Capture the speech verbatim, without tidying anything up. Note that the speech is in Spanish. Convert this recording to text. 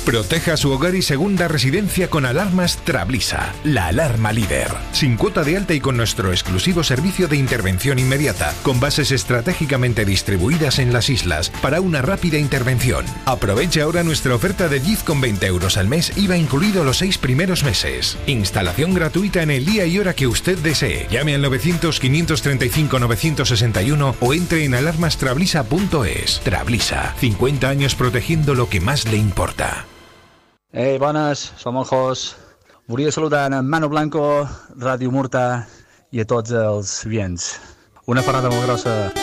Proteja su hogar y segunda residencia con alarmas Trablisa, la alarma líder. Sin cuota de alta y con nuestro exclusivo servicio de intervención inmediata, con bases estratégicamente distribuidas en las islas para una rápida intervención. Aproveche ahora nuestra oferta de diez con veinte euros al mes, I V A incluido los seis primeros meses. Instalación gratuita en el día y hora que usted desee. Llame al novecientos, quinientos treinta y cinco, novecientos sesenta y uno o entre en alarmas trablisa punto es. Trablisa, cincuenta años protegiendo lo que más le importa. Ei, bones, som el Jos. Volia saludar a Mano Blanco, Ràdio Murta i a tots els vients. Una ferrada molt grossa.